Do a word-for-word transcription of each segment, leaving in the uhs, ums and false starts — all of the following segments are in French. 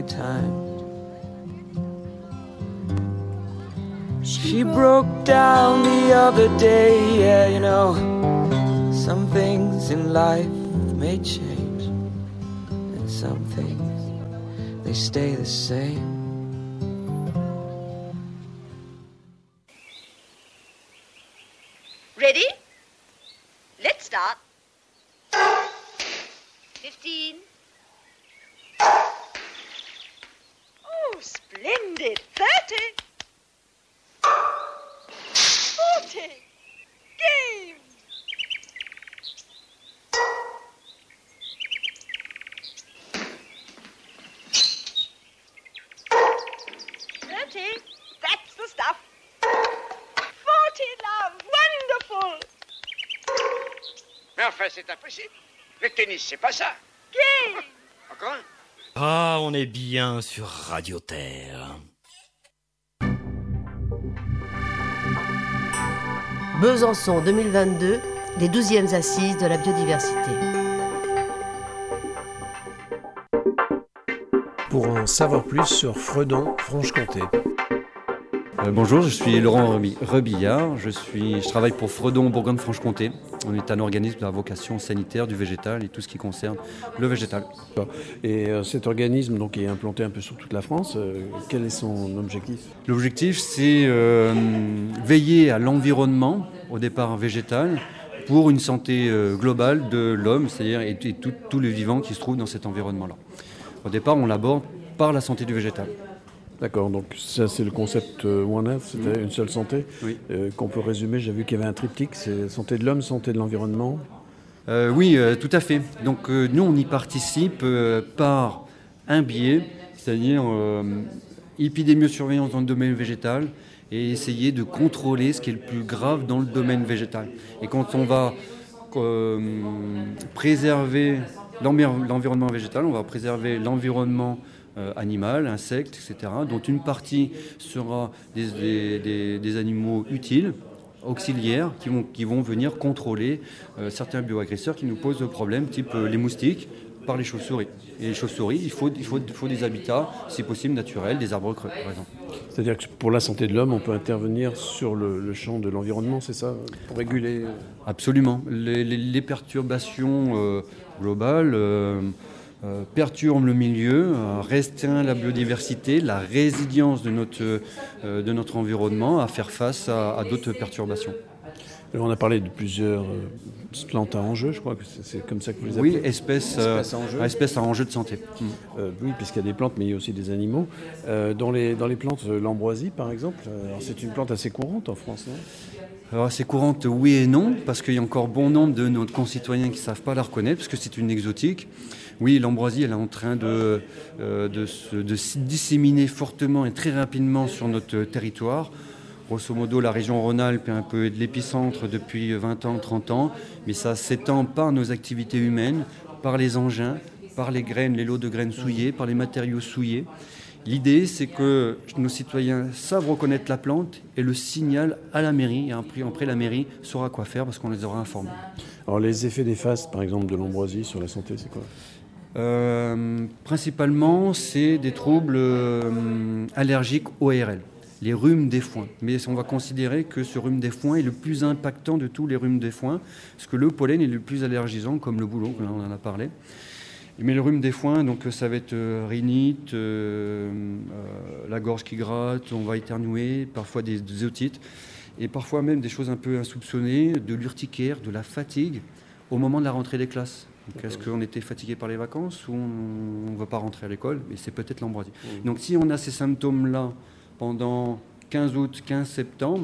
time. She broke down the other day, yeah, you know, some things in life may change, and some things, they stay the same. Ready? Let's start. Fifteen. Oh, splendid. Thirty. Forty. Game. Thirty. That's the stuff. Forty, love. Wonderful. Mais enfin, c'est impossible. Le tennis, c'est pas ça. Game. Encore un? Ah, on est bien sur Radio Terre. Besançon deux mille vingt-deux, les douzièmes assises de la biodiversité. Pour en savoir plus sur Fredon, Franche-Comté. Euh, bonjour, je suis Laurent Rebi- Rebillard, je, suis, je travaille pour Fredon Bourgogne-Franche-Comté. On est un organisme à vocation sanitaire du végétal et tout ce qui concerne le végétal. Et euh, cet organisme donc, est implanté un peu sur toute la France. Euh, quel est son objectif ? L'objectif, c'est euh, veiller à l'environnement, au départ végétal, pour une santé euh, globale de l'homme, c'est-à-dire et, et tout, tout le vivant qui se trouve dans cet environnement-là. Au départ, on l'aborde par la santé du végétal. D'accord, donc ça c'est le concept euh, One Health, c'était mmh. une seule santé, oui. euh, qu'on peut résumer, j'ai vu qu'il y avait un triptyque, c'est santé de l'homme, santé de l'environnement. Euh, oui, euh, tout à fait. Donc euh, nous on y participe euh, par un biais, c'est-à-dire euh, épidémiosurveillance dans le domaine végétal et essayer de contrôler ce qui est le plus grave dans le domaine végétal. Et quand on va euh, préserver l'envir- l'environnement végétal, on va préserver l'environnement Euh, animal, insectes, et cetera, dont une partie sera des, des, des, des animaux utiles, auxiliaires, qui vont, qui vont venir contrôler euh, certains bioagresseurs qui nous posent problème, type euh, les moustiques, par les chauves-souris. Et les chauves-souris, il faut, il faut, il faut des habitats, si possible naturels, des arbres creux, par exemple. C'est-à-dire que pour la santé de l'homme, on peut intervenir sur le, le champ de l'environnement, c'est ça, pour réguler ? Absolument. Les, les, les perturbations euh, globales euh, Euh, perturbe le milieu, euh, restreint la biodiversité, la résilience de notre, euh, de notre environnement à faire face à, à d'autres perturbations. Alors on a parlé de plusieurs euh, plantes à enjeu, je crois que c'est, c'est comme ça que vous les appelez. Oui, espèces, espèces, euh, à, enjeu. espèces à enjeu de santé. Mmh. Euh, oui, puisqu'il y a des plantes, mais il y a aussi des animaux. Euh, dans, les, dans les plantes, l'ambroisie par exemple, alors c'est une plante assez courante en France, non ? Alors, assez courante, oui et non, parce qu'il y a encore bon nombre de nos concitoyens qui ne savent pas la reconnaître, parce que c'est une exotique. Oui, l'ambroisie, elle est en train de, euh, de, se, de se disséminer fortement et très rapidement sur notre territoire. Grosso modo, la région Rhône-Alpes est un peu de l'épicentre depuis vingt ans, trente ans, mais ça s'étend par nos activités humaines, par les engins, par les graines, les lots de graines souillées, par les matériaux souillés. L'idée, c'est que nos citoyens savent reconnaître la plante et le signalent à la mairie. Et après, après, la mairie saura quoi faire parce qu'on les aura informés. Alors, les effets néfastes, par exemple, de l'ambroisie sur la santé, c'est quoi ? euh, Principalement, c'est des troubles euh, allergiques O R L, les rhumes des foins. Mais on va considérer que ce rhume des foins est le plus impactant de tous les rhumes des foins, parce que le pollen est le plus allergisant, comme le boulot, là on en a parlé. Mais le rhume des foins, donc ça va être euh, rhinite, euh, euh, la gorge qui gratte, on va éternuer, parfois des, des otites, et parfois même des choses un peu insoupçonnées, de l'urticaire, de la fatigue, au moment de la rentrée des classes. Donc, est-ce qu'on était fatigué par les vacances ou on ne va pas rentrer à l'école ? Mais c'est peut-être l'ambroisie. Mmh. Donc si on a ces symptômes-là pendant quinze août, quinze septembre,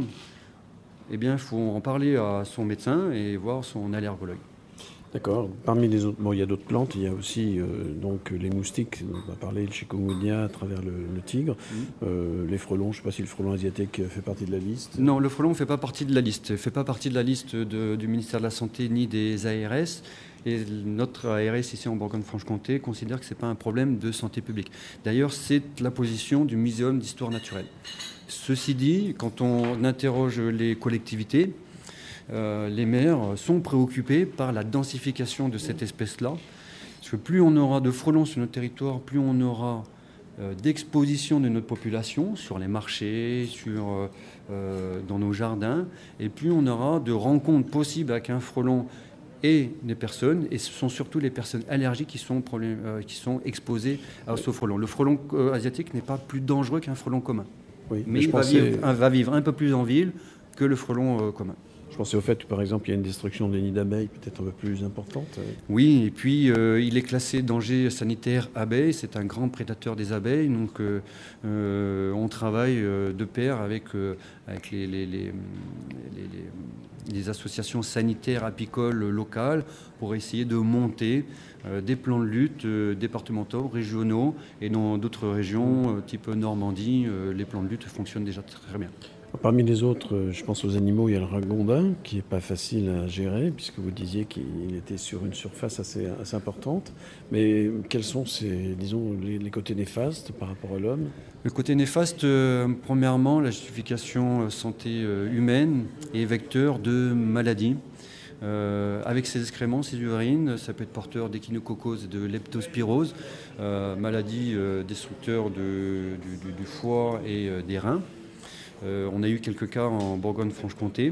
eh bien il faut en parler à son médecin et voir son allergologue. D'accord. Parmi les autres, bon, il y a d'autres plantes. Il y a aussi euh, donc les moustiques. On va parler le chikungunya à travers le, le tigre. Mmh. Euh, les frelons. Je ne sais pas si le frelon asiatique fait partie de la liste. Non, le frelon ne fait pas partie de la liste. Il ne fait pas partie de la liste de, du ministère de la Santé ni des A R S. Et notre A R S ici en Bourgogne-Franche-Comté considère que ce n'est pas un problème de santé publique. D'ailleurs, c'est la position du Muséum d'histoire naturelle. Ceci dit, quand on interroge les collectivités, Euh, les maires sont préoccupés par la densification de cette espèce-là. Parce que plus on aura de frelons sur notre territoire, plus on aura euh, d'exposition de notre population sur les marchés, sur, euh, euh, dans nos jardins, et plus on aura de rencontres possibles avec un frelon et des personnes, et ce sont surtout les personnes allergiques qui sont, problème, euh, qui sont exposées à ce frelon. Le frelon euh, asiatique n'est pas plus dangereux qu'un frelon commun, Oui, mais je il va pensais, vivre, un, va vivre un peu plus en ville que le frelon euh, commun. je pensais au fait que, par exemple, il y a une destruction des nids d'abeilles peut-être un peu plus importante. Oui, et puis euh, il est classé danger sanitaire abeille, c'est un grand prédateur des abeilles, donc euh, euh, on travaille euh, de pair avec, euh, avec les, les, les, les, les, les associations sanitaires apicoles locales pour essayer de monter euh, des plans de lutte euh, départementaux, régionaux, et dans d'autres régions, euh, type Normandie, euh, les plans de lutte fonctionnent déjà très bien. Parmi les autres, euh, je pense aux animaux, il y a le ragondin qui n'est pas facile à gérer, puisque vous disiez qu'il était sur une surface assez, assez importante. Mais quels sont ces, disons, les, les côtés néfastes par rapport à l'homme ? Le côté néfaste, euh, premièrement, la justification euh, santé euh, humaine et vecteur de maladies. Euh, avec ses excréments, ses urines, ça peut être porteur d'échinococose et de leptospirose, euh, maladie euh, destructeur de, du, du, du foie et euh, des reins. Euh, on a eu quelques cas en Bourgogne-Franche-Comté.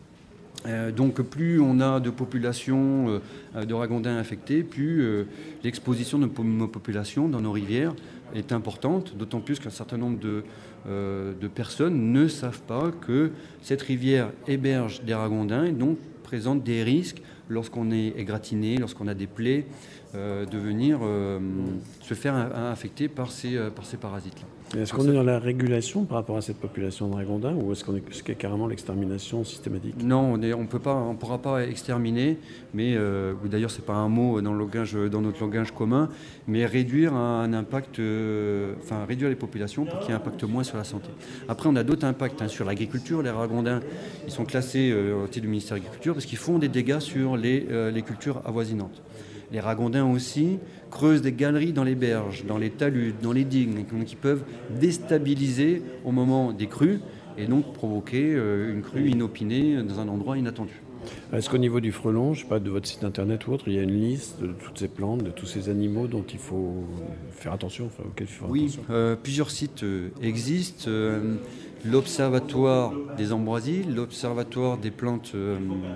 Euh, donc plus on a de populations euh, de ragondins infectés, plus euh, l'exposition de nos populations dans nos rivières est importante, d'autant plus qu'un certain nombre de, euh, de personnes ne savent pas que cette rivière héberge des ragondins et donc présente des risques lorsqu'on est égratigné, lorsqu'on a des plaies, euh, de venir euh, se faire infecter par ces, euh, par ces parasites-là. Est-ce qu'on est dans la régulation par rapport à cette population de ragondins ou est-ce qu'on est, est-ce qu'il y a carrément l'extermination systématique ? Non, on ne on peut pas, on pourra pas exterminer, mais euh, d'ailleurs c'est pas un mot dans, le langage, dans notre langage commun, mais réduire un impact, euh, enfin réduire les populations pour qu'il y ait un impact moins sur la santé. Après on a d'autres impacts hein, sur l'agriculture. Les ragondins, ils sont classés euh, au titre du ministère de l'Agriculture parce qu'ils font des dégâts sur les, euh, les cultures avoisinantes. Les ragondins aussi creusent des galeries dans les berges, dans les talus, dans les digues, qui peuvent déstabiliser au moment des crues et donc provoquer une crue inopinée dans un endroit inattendu. Est-ce qu'au niveau du frelon, je ne sais pas, de votre site internet ou autre, il y a une liste de toutes ces plantes, de tous ces animaux dont il faut faire attention, enfin, auxquels il faut faire oui, attention ? Oui, euh, plusieurs sites euh, existent. Euh, l'Observatoire des ambroisies, l'Observatoire des plantes, euh,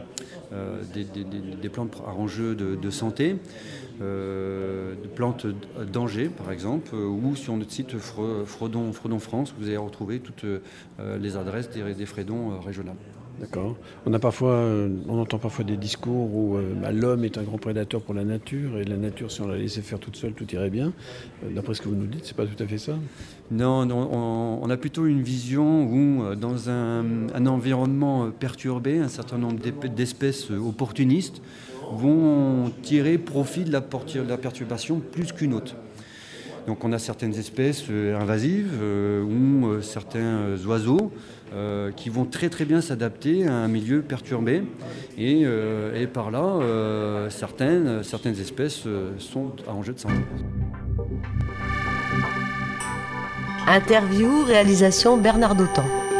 euh, des, des, des, des plantes à enjeu de, de santé, euh, de plantes d'Angers par exemple, euh, ou sur notre site Fredon, Fredon France, vous allez retrouver toutes euh, les adresses des, des fredons euh, régionales. D'accord. On a parfois, euh, on entend parfois des discours où euh, bah, l'homme est un grand prédateur pour la nature et la nature, si on la laissait faire toute seule, tout irait bien. Euh, d'après ce que vous nous dites, c'est pas tout à fait ça ? Non, non on, on a plutôt une vision où, euh, dans un, un environnement perturbé, un certain nombre d'espèces opportunistes vont tirer profit de la, de la perturbation plus qu'une autre. Donc on a certaines espèces euh, invasives euh, ou euh, certains euh, oiseaux euh, qui vont très très bien s'adapter à un milieu perturbé et, euh, et par là euh, certaines, certaines espèces euh, sont à enjeu de santé. Interview, réalisation Bernard Dautan.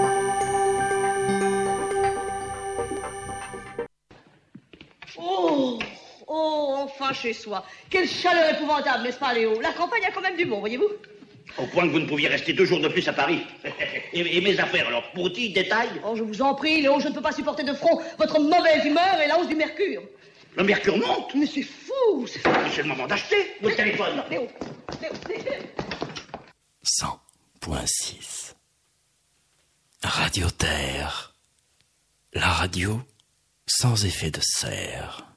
Oh, oh, enfin chez soi. Quelle chaleur épouvantable, n'est-ce pas, Léo? La campagne a quand même du bon, voyez-vous? Au point que vous ne pouviez rester deux jours de plus à Paris. et, et mes affaires, alors, petits détails? Oh, je vous en prie, Léo, je ne peux pas supporter de front votre mauvaise humeur et la hausse du mercure. Le mercure monte? Mais c'est fou, c'est fou. C'est le moment d'acheter votre téléphone. Léo, Léo, Léo. cent point six Radio Terre. La radio sans effet de serre.